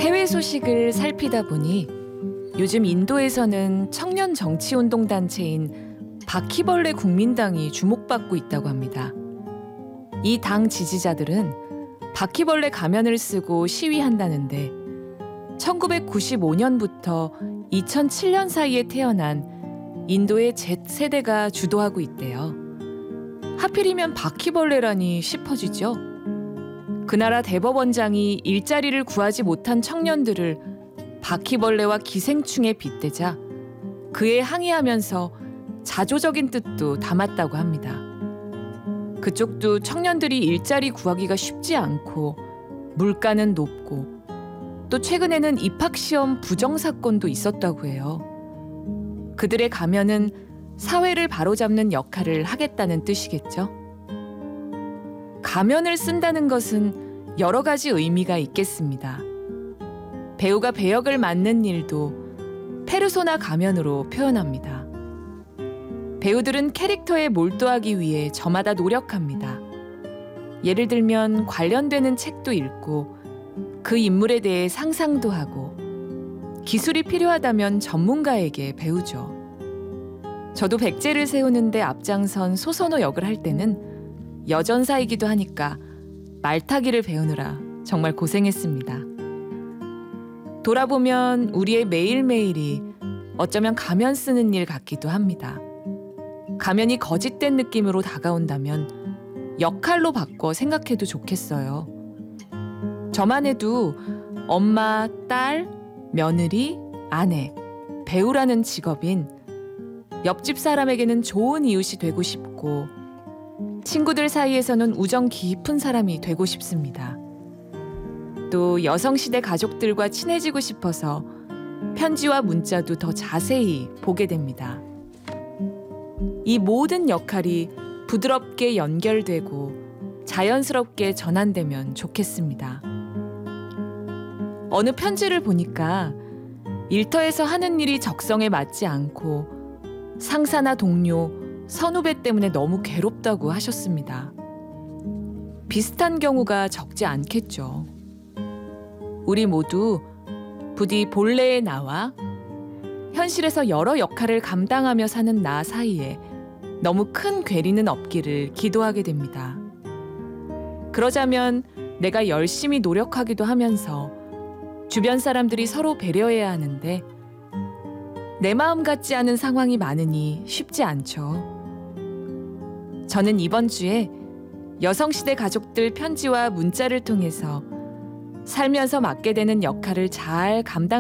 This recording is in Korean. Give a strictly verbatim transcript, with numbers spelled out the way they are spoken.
해외 소식을 살피다 보니 요즘 인도에서는 청년 정치운동 단체인 바퀴벌레 국민당이 주목받고 있다고 합니다. 이 당 지지자들은 바퀴벌레 가면을 쓰고 시위한다는데 천구백구십오 년부터 이천칠 년 사이에 태어난 인도의 Z세대가 주도하고 있대요. 하필이면 바퀴벌레라니 싶어지죠. 그 나라 대법원장이 일자리를 구하지 못한 청년들을 바퀴벌레와 기생충에 빗대자 그에 항의하면서 자조적인 뜻도 담았다고 합니다. 그쪽도 청년들이 일자리 구하기가 쉽지 않고 물가는 높고 또 최근에는 입학시험 부정사건도 있었다고 해요. 그들의 가면은 사회를 바로잡는 역할을 하겠다는 뜻이겠죠. 가면을 쓴다는 것은 여러 가지 의미가 있겠습니다. 배우가 배역을 맡는 일도 페르소나 가면으로 표현합니다. 배우들은 캐릭터에 몰두하기 위해 저마다 노력합니다. 예를 들면 관련되는 책도 읽고 그 인물에 대해 상상도 하고 기술이 필요하다면 전문가에게 배우죠. 저도 백제를 세우는데 앞장선 소선호 역을 할 때는 여전사이기도 하니까 말타기를 배우느라 정말 고생했습니다. 돌아보면 우리의 매일매일이 어쩌면 가면 쓰는 일 같기도 합니다. 가면이 거짓된 느낌으로 다가온다면 역할로 바꿔 생각해도 좋겠어요. 저만 해도 엄마, 딸, 며느리, 아내, 배우라는 직업인 옆집 사람에게는 좋은 이웃이 되고 싶고 친구들 사이에서는 우정 깊은 사람이 되고 싶습니다. 또 여성시대 가족들과 친해지고 싶어서 편지와 문자도 더 자세히 보게 됩니다. 이 모든 역할이 부드럽게 연결되고 자연스럽게 전환되면 좋겠습니다. 어느 편지를 보니까 일터에서 하는 일이 적성에 맞지 않고 상사나 동료, 선후배 때문에 너무 괴롭다고 하셨습니다. 비슷한 경우가 적지 않겠죠. 우리 모두 부디 본래의 나와 현실에서 여러 역할을 감당하며 사는 나 사이에 너무 큰 괴리는 없기를 기도하게 됩니다. 그러자면 내가 열심히 노력하기도 하면서 주변 사람들이 서로 배려해야 하는데 내 마음 같지 않은 상황이 많으니 쉽지 않죠. 저는 이번 주에 여성시대 가족들 편지와 문자를 통해서 살면서 맡게 되는 역할을 잘 감당